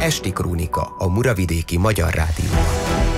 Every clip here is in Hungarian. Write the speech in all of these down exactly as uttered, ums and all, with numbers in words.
Esti Krónika, a Muravidéki Magyar Rádióban.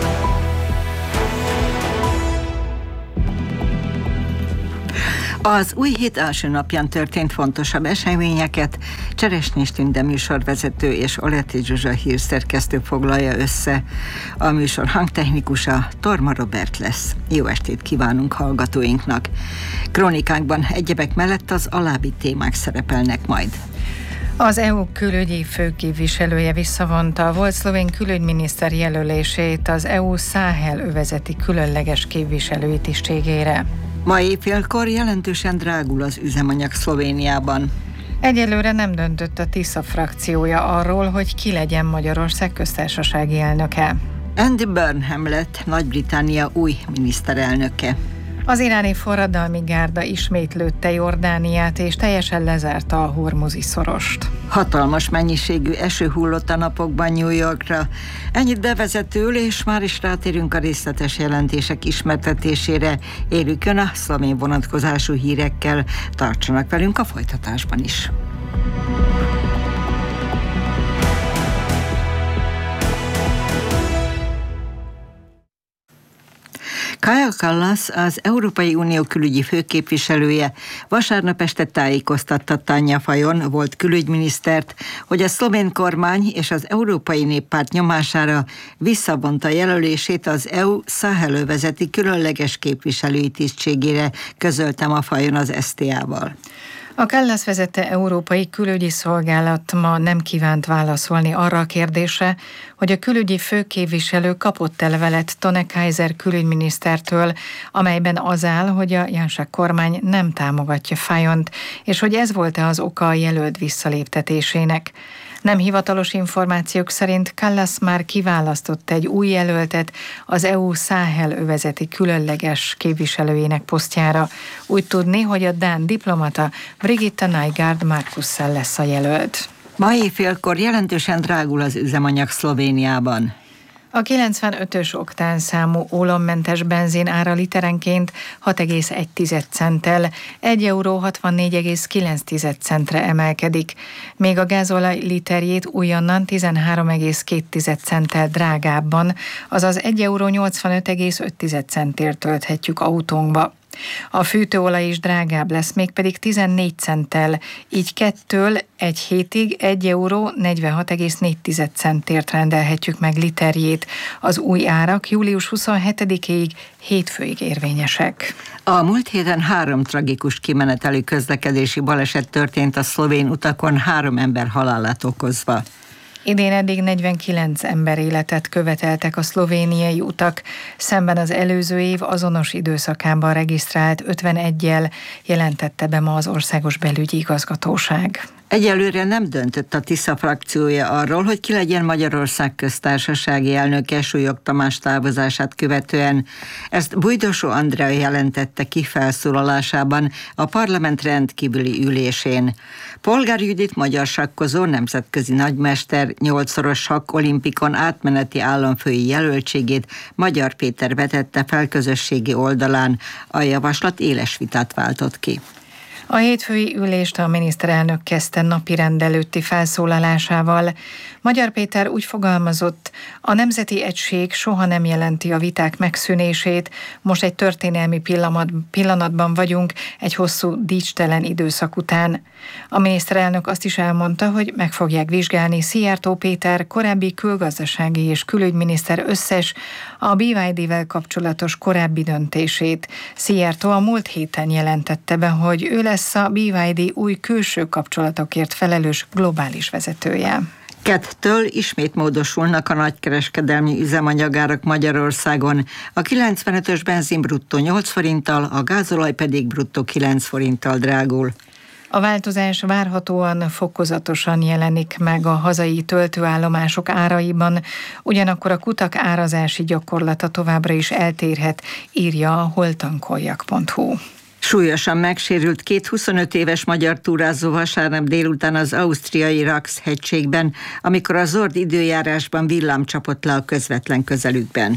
Az új hét első napján történt fontosabb eseményeket Cseresnyés Tünde műsorvezető és Oletti Zsuzsa hírszerkesztő foglalja össze. A műsor hangtechnikusa Torma Robert lesz. Jó estét kívánunk hallgatóinknak. Krónikánkban egyebek mellett az alábbi témák szerepelnek majd. Az é u külügyi főképviselője visszavonta a volt szlovén külügyminiszter jelölését az é u Száhel övezeti különleges képviselői tisztségére. Ma éjfélkor jelentősen drágul az üzemanyag Szlovéniában. Egyelőre nem döntött a Tisza frakciója arról, hogy ki legyen Magyarország köztársasági elnöke. Andy Burnham lett Nagy-Britannia új miniszterelnöke. Az iráni forradalmi gárda ismét lőtte Jordániát, és teljesen lezárta a Hormuzi szorost. Hatalmas mennyiségű eső hullott a napokban New Yorkra. Ennyit bevezetőül, és már is rátérünk a részletes jelentések ismertetésére. Érjükön a szlovén vonatkozású hírekkel. Tartsanak velünk a folytatásban is. Kaja Kallas, az Európai Unió külügyi főképviselője vasárnap este tájékoztatta Tanja Fajon, volt külügyminisztert, hogy a szlovén kormány és az Európai Néppárt nyomására visszavonta jelölését az é u Száhel övezeti különleges képviselői tisztségére, közöltem a Fajon az es té á-val. A Kallas vezette Európai Külügyi Szolgálat ma nem kívánt válaszolni arra a kérdésre, hogy a külügyi főképviselő kapott-e levelet Tone Kaiser külügyminisztertől, amelyben az áll, hogy a Janša kormány nem támogatja Fajont, és hogy ez volt-e az oka a jelölt visszaléptetésének. Nem hivatalos információk szerint Kallas már kiválasztott egy új jelöltet az é u Száhel övezeti különleges képviselőjének posztjára. Úgy tudni, hogy a dán diplomata Brigitta Nygaard Markussen lesz a jelölt. Ma éjfélkor jelentősen drágul az üzemanyag Szlovéniában. A kilencvenötös oktán számú ólommentes benzin ára literenként hat egész egy centtel, egy euró hatvannégy egész kilenc centre emelkedik, még a gázolaj literjét újonnan tizenhárom egész két centtel drágábban, azaz egy euró nyolcvanöt egész öt centért tölthetjük autónkba. A fűtőolaj is drágább lesz, mégpedig tizennégy centtel, így kettől egy hétig egy euró negyvenhat egész négy centért rendelhetjük meg literjét. Az új árak július huszonhetedikéig hétfőig érvényesek. A múlt héten három tragikus kimenetelű közlekedési baleset történt a szlovén utakon, három ember halálát okozva. Idén eddig negyvenkilenc ember életet követeltek a szlovéniai utak, szemben az előző év azonos időszakában regisztrált ötveneggyel, jelentette be ma az Országos Belügyi Igazgatóság. Egyelőre nem döntött a Tisza frakciója arról, hogy ki legyen Magyarország köztársasági elnöke Súlyog Tamás távozását követően. Ezt Bujdosó Andrea jelentette ki felszólalásában a parlament rendkívüli ülésén. Polgár Judit magyar sakkozó, nemzetközi nagymester, nyolcszoros sakk olimpikon átmeneti államfői jelöltségét Magyar Péter vetette fel közösségi oldalán. A javaslat éles vitát váltott ki. A hétfői ülést a miniszterelnök kezdte napirend előtti felszólalásával. Magyar Péter úgy fogalmazott, a nemzeti egység soha nem jelenti a viták megszűnését, most egy történelmi pillanat, pillanatban vagyunk, egy hosszú dicstelen időszak után. A miniszterelnök azt is elmondta, hogy meg fogják vizsgálni Szijjártó Péter korábbi külgazdasági és külügyminiszter összes a bé vé dé-vel kapcsolatos korábbi döntését. Szijjártó a múlt héten jelentette be, hogy ő lesz a bé vé dé új külső kapcsolatokért felelős globális vezetője. Kettől ismét módosulnak a nagykereskedelmi üzemanyagárak Magyarországon. A kilencvenötös benzin bruttó nyolc forinttal, a gázolaj pedig bruttó kilenc forinttal drágul. A változás várhatóan fokozatosan jelenik meg a hazai töltőállomások áraiban, ugyanakkor a kutak árazási gyakorlata továbbra is eltérhet, írja a holtankoljak pont hu. Súlyosan megsérült két huszonöt éves magyar túrázó vasárnap délután az ausztriai Rax hegységben, amikor a zord időjárásban villám csapott le a közvetlen közelükben.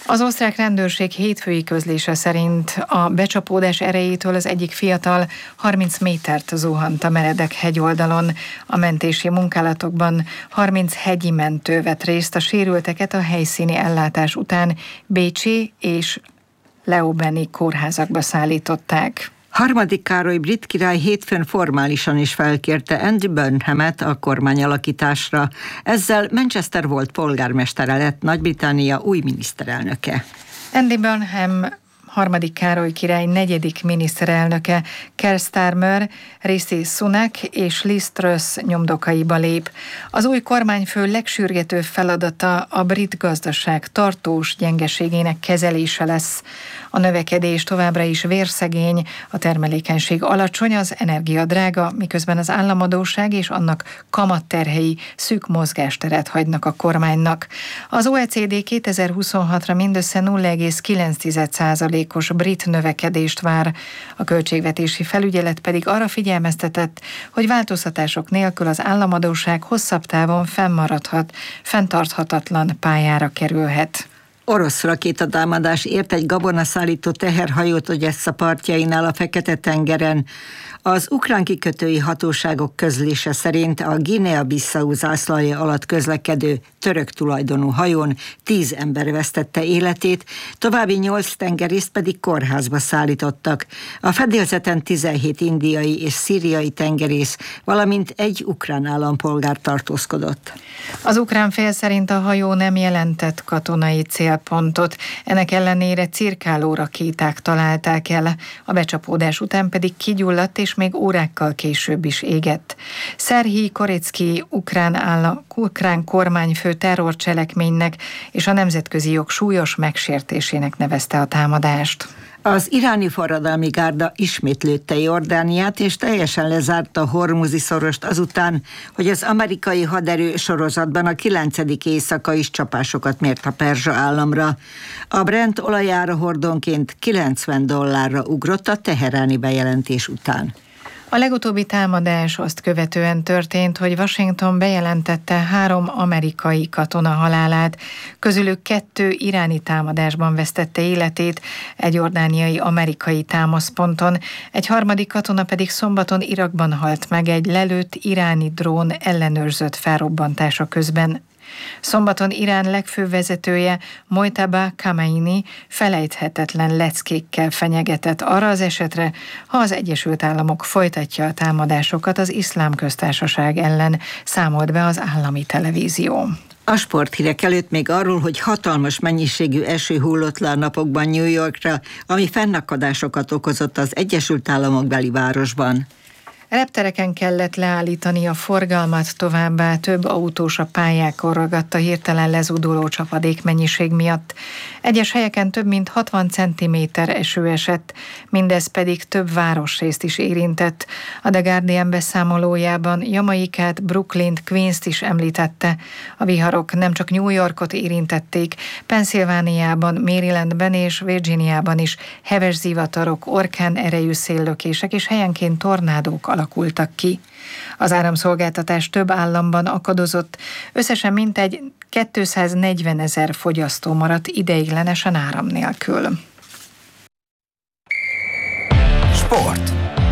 Az osztrák rendőrség hétfői közlése szerint a becsapódás erejétől az egyik fiatal harminc métert zuhant a meredek hegyoldalon. A mentési munkálatokban harminc hegyi mentő vett részt, a sérülteket a helyszíni ellátás után bécsi és leobeni kórházakba szállították. Harmadik Károly brit király hétfőn formálisan is felkérte Andy Burnhamet a kormányalakításra. Ezzel Manchester volt polgármestere lett Nagy-Britannia új miniszterelnöke. Andy Burnham harmadik Károly király negyedik miniszterelnöke, Keir Starmer, Rishi Sunak és Liz Truss nyomdokaiba lép. Az új kormányfő legsürgetőbb feladata a brit gazdaság tartós gyengeségének kezelése lesz. A növekedés továbbra is vérszegény, a termelékenység alacsony, az energia drága, miközben az államadósság és annak kamatterhei szűk mozgásteret hagynak a kormánynak. Az o e cé dé kétezer-huszonhatra mindössze nulla egész kilenc százalékos brit növekedést vár. A költségvetési felügyelet pedig arra figyelmeztetett, hogy változtatások nélkül az államadósság hosszabb távon fennmaradhat, fenntarthatatlan pályára kerülhet. Orosz rakétatámadás ért egy gabonaszállító teherhajót Ogyessza partjainál a Fekete-tengeren. Az ukrán kikötői hatóságok közlése szerint a Guinea-Bissau zászlaja alatt közlekedő török tulajdonú hajón tíz ember vesztette életét, további nyolc tengerészt pedig kórházba szállítottak. A fedélzeten tizenhét indiai és szíriai tengerész, valamint egy ukrán állampolgár tartózkodott. Az ukrán fél szerint a hajó nem jelentett katonai célpontot, ennek ellenére cirkáló rakéták találták el, a becsapódás után pedig kigyulladt és még órákkal később is égett. Szerhij Korecki ukrán, állam, ukrán kormányfő terrorcselekménynek és a nemzetközi jog súlyos megsértésének nevezte a támadást. Az iráni forradalmi gárda ismét lőtte Jordániát, és teljesen lezárta a Hormuzi szorost azután, hogy az amerikai haderő sorozatban a kilencedik éjszaka is csapásokat mért a perzsa államra. A Brent olajára hordonként kilencven dollárra ugrott a teheráni bejelentés után. A legutóbbi támadás azt követően történt, hogy Washington bejelentette három amerikai katona halálát, közülük kettő iráni támadásban vesztette életét egy jordániai amerikai támaszponton, egy harmadik katona pedig szombaton Irakban halt meg egy lelőtt iráni drón ellenőrzött felrobbantása közben. Szombaton Irán legfőbb vezetője, Mojtaba Khamenei felejthetetlen leckékkel fenyegetett arra az esetre, ha az Egyesült Államok folytatja a támadásokat az Iszlám Köztársaság ellen, számolt be az állami televízió. A sporthírek előtt még arról, hogy hatalmas mennyiségű eső hullott le a napokban New Yorkra, ami fennakadásokat okozott az Egyesült Államok beli városban. Reptereken kellett leállítani a forgalmat, továbbá több autós a pályákon ragadt a hirtelen lezúduló csapadékmennyiség miatt. Egyes helyeken több mint hatvan centiméter eső esett, mindez pedig több városrészt is érintett. A The Guardian beszámolójában Jamaikát, Brooklynt, Queens-t is említette. A viharok nem csak New Yorkot érintették, Pennsylvániában, Marylandben és Virginiában is heves zivatarok, orkán erejű széllökések és helyenként tornádók alakultak ki. Az áramszolgáltatás több államban akadozott, összesen mintegy kétszáznegyvenezer fogyasztó maradt ideiglenesen áram nélkül. Sport.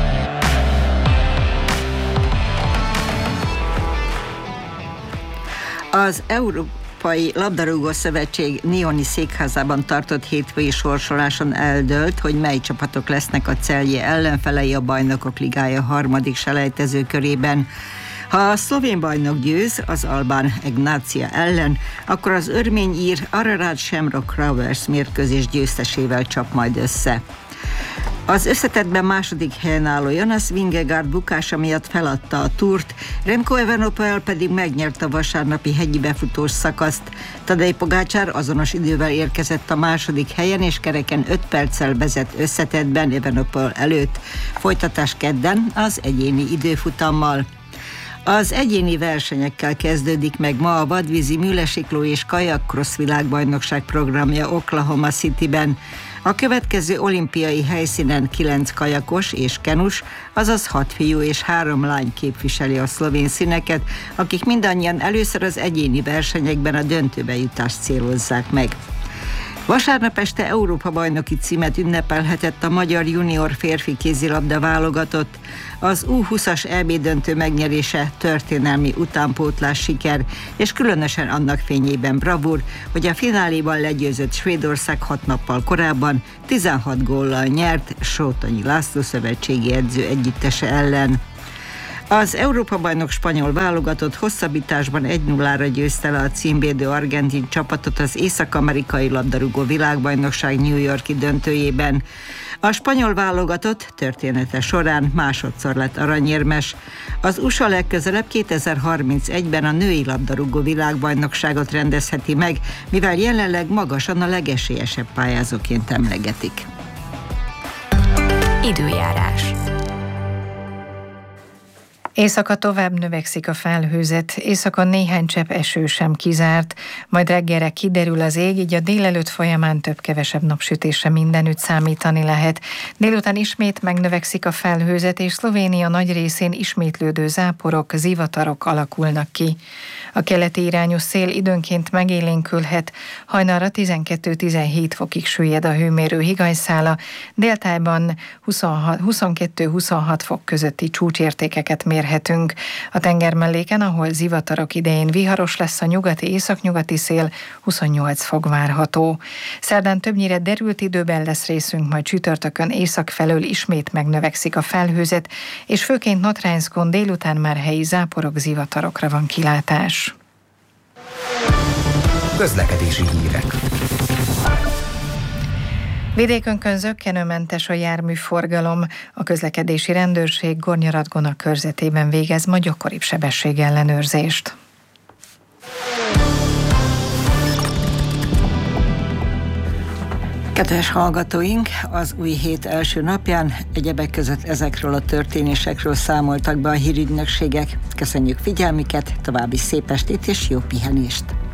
Az Európai Labdarúgó Szövetség Nyíoni székházában tartott hétfői sorsoláson eldőlt, hogy mely csapatok lesznek a Celje ellenfelei a Bajnokok Ligája harmadik selejtező körében. Ha a szlovén bajnok győz az albán Egnácia ellen, akkor az örmény-ír Ararat Shamrock Rovers mérkőzés győztesével csap majd össze. Az összetettben második helyen álló Jonas Vingegaard bukása miatt feladta a túrt, Remco Evenepoel pedig megnyerte a vasárnapi hegyi befutós szakaszt. Tadej Pogácsár azonos idővel érkezett a második helyen, és kereken öt perccel vezet összetettben Evenepoel előtt. Folytatás kedden az egyéni időfutammal. Az egyéni versenyekkel kezdődik meg ma a vadvízi műlesikló és kajak-crossz világbajnokság programja Oklahoma Cityben. A következő olimpiai helyszínen kilenc kajakos és kenus, azaz hat fiú és három lány képviseli a szlovén színeket, akik mindannyian először az egyéni versenyekben a döntőbe jutást célozzák meg. Vasárnap este Európa-bajnoki címet ünnepelhetett a magyar junior férfi kézilabda válogatott. Az U húszas é bé döntő megnyerése történelmi utánpótlás siker, és különösen annak fényében bravúr, hogy a fináléban legyőzött Svédország hat nappal korábban tizenhat góllal nyert Sótonyi László szövetségi edző együttese ellen. Az Európa-bajnok spanyol válogatott hosszabbításban egy nullára győzte le a címvédő argentin csapatot az észak-amerikai labdarúgó világbajnokság New York-i döntőjében. A spanyol válogatott története során másodszor lett aranyérmes. Az u es á legközelebb kétezer-harmincegyben a női labdarúgó világbajnokságot rendezheti meg, mivel jelenleg magasan a legesélyesebb pályázóként emlegetik. Időjárás. Éjszaka tovább növekszik a felhőzet, éjszakon néhány csepp eső sem kizárt, majd reggelre kiderül az ég, így a délelőtt folyamán több-kevesebb napsütésre mindenütt számítani lehet. Délután ismét megnövekszik a felhőzet, és Szlovénia nagy részén ismétlődő záporok, zivatarok alakulnak ki. A keleti irányú szél időnként megélénkülhet, hajnalra tizenkettő-tizenhét fokig süllyed a hőmérő higanyszála, déltájban huszonkettő-huszonhat fok közötti csúcsértékeket mérhetünk. A tengermelléken, ahol zivatarok idején viharos lesz a nyugati északnyugati szél, huszonnyolc fok várható. Szerdán többnyire derült időben lesz részünk, majd csütörtökön észak felől ismét megnövekszik a felhőzet, és főként Notránszkon délután már helyi záporok, zivatarokra van kilátás. Közlekedési hírek. Vidékünkön zökkenőmentes a járműforgalom. A közlekedési rendőrség Gornyaradgona körzetében végez ma gyakoribb sebességellenőrzést. Kedves hallgatóink, az új hét első napján egyebek között ezekről a történésekről számoltak be a hírügynökségek. Köszönjük figyelmüket, további szép estét és jó pihenést!